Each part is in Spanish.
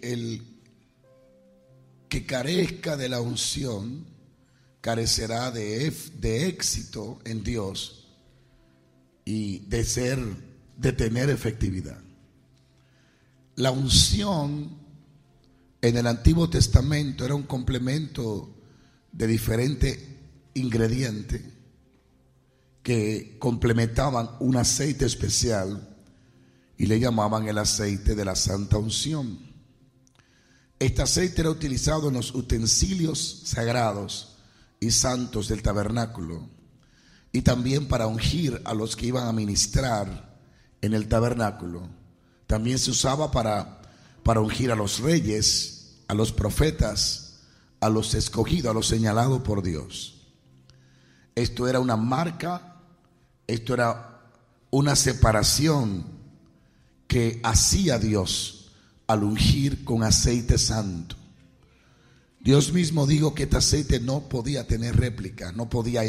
el que carezca de la unción carecerá de éxito en Dios y de tener efectividad. La unción en el Antiguo Testamento era un complemento de diferentes ingredientes que complementaban un aceite especial y le llamaban el aceite de la santa unción. Este aceite era utilizado en los utensilios sagrados y santos del tabernáculo y también para ungir a los que iban a ministrar en el tabernáculo. También se usaba para ungir a los reyes, a los profetas, a los escogidos, a los señalados por Dios. Esto era una marca, esto era una separación que hacía Dios al ungir con aceite santo. Dios mismo dijo que este aceite no podía tener réplica, no podía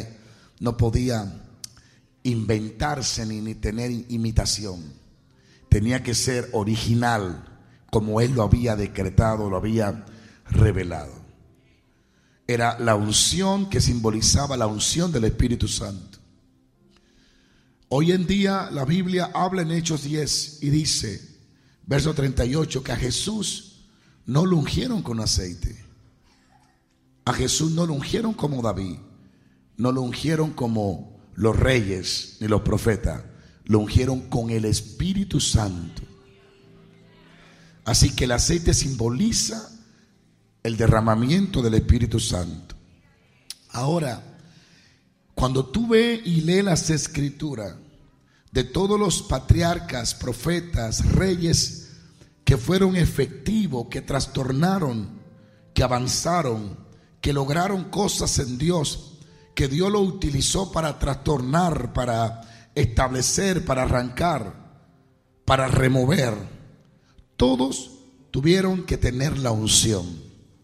inventarse ni tener imitación. Tenía que ser original, como Él lo había decretado, lo había revelado. Era la unción que simbolizaba la unción del Espíritu Santo. Hoy en día la Biblia habla en Hechos 10 y dice, verso 38, que a Jesús no lo ungieron con aceite. A Jesús no lo ungieron como David, no lo ungieron como los reyes ni los profetas, lo ungieron con el Espíritu Santo. Así que el aceite simboliza el derramamiento del Espíritu Santo. Ahora, cuando tú ves y lees las escrituras de todos los patriarcas, profetas, reyes que fueron efectivos, que trastornaron, que avanzaron, que lograron cosas en Dios, que Dios lo utilizó para trastornar, para establecer, para arrancar, para remover, todos tuvieron que tener la unción.